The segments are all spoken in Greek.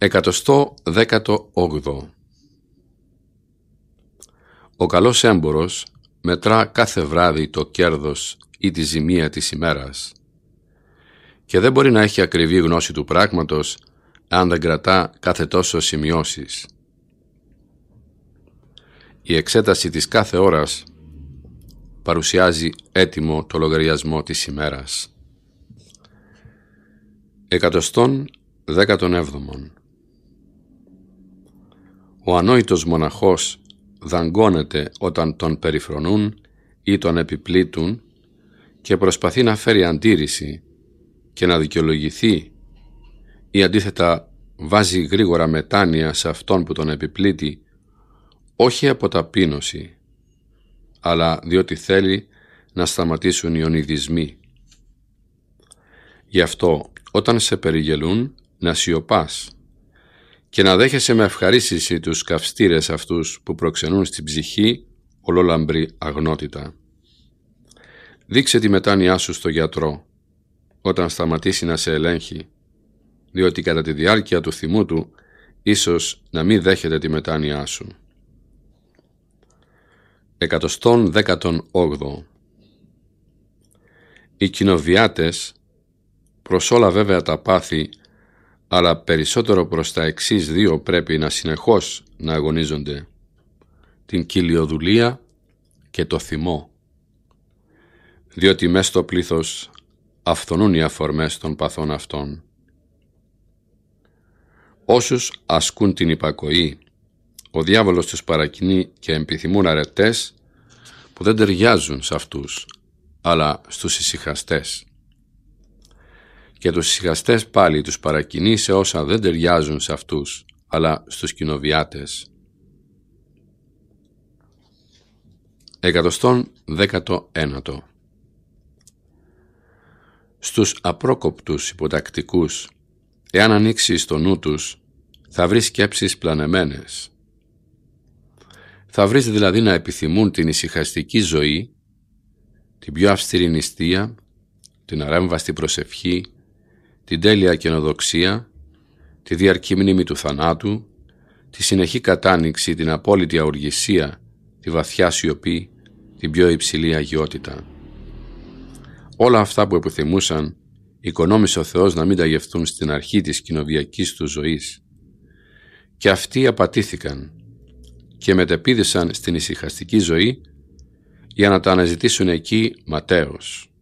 118. Ο καλός έμπορος μετρά κάθε βράδυ το κέρδος ή τη ζημία της ημέρας και δεν μπορεί να έχει ακριβή γνώση του πράγματος αν δεν κρατά κάθε τόσο σημειώσεις. Η εξέταση της κάθε ώρας παρουσιάζει έτοιμο το λογαριασμό της ημέρας. 117. Ο ανόητος μοναχός δαγκώνεται όταν τον περιφρονούν ή τον επιπλήττουν και προσπαθεί να φέρει αντίρρηση και να δικαιολογηθεί ή αντίθετα βάζει γρήγορα μετάνοια σε αυτόν που τον επιπλήττει, όχι από ταπείνωση, αλλά διότι θέλει να σταματήσουν οι ονειδισμοί. Γι' αυτό όταν σε περιγελούν να σιωπάς και να δέχεσαι με ευχαρίστηση τους καυστήρες αυτούς που προξενούν στην ψυχή ολόλαμπρη αγνότητα. Δείξε τη μετάνοιά σου στο γιατρό όταν σταματήσει να σε ελέγχει, διότι κατά τη διάρκεια του θυμού του ίσως να μην δέχεται τη μετάνοιά σου. 118. Οι κοινοβιάτες, προς όλα βέβαια τα πάθη, αλλά περισσότερο προς τα εξής δύο πρέπει να συνεχώς να αγωνίζονται: την κοιλιοδουλία και το θυμό, διότι μες στο πλήθος αυθονούν οι αφορμές των παθών αυτών. Όσους ασκούν την υπακοή, ο διάβολος τους παρακινεί και επιθυμούν αρετές που δεν ταιριάζουν σε αυτούς, αλλά στους ησυχαστές. Και τους ησυχαστές πάλι τους παρακινεί σε όσα δεν ταιριάζουν σε αυτούς, αλλά στους κοινοβιάτες. 119. Στους απρόκοπτους υποτακτικούς, εάν ανοίξεις το νου τους, θα βρεις σκέψεις πλανεμένες. Θα βρεις δηλαδή να επιθυμούν την ησυχαστική ζωή, την πιο αυστηρή νηστεία, την αρέμβαστη προσευχή, την τέλεια καινοδοξία, τη διαρκή μνήμη του θανάτου, τη συνεχή κατάνοιξη, την απόλυτη αουργησία, τη βαθιά σιωπή, την πιο υψηλή αγιότητα. Όλα αυτά που επιθυμούσαν οικονόμησε ο Θεός να μην τα γευτούν στην αρχή της κοινοβιακής του ζωής. Και αυτοί απατήθηκαν και μετεπήδησαν στην ησυχαστική ζωή για να τα αναζητήσουν εκεί ματέως.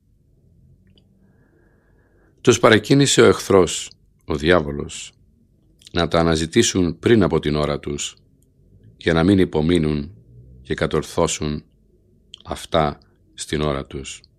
Τους παρακίνησε ο εχθρός, ο διάβολος, να τα αναζητήσουν πριν από την ώρα τους, για να μην υπομείνουν και κατορθώσουν αυτά στην ώρα τους.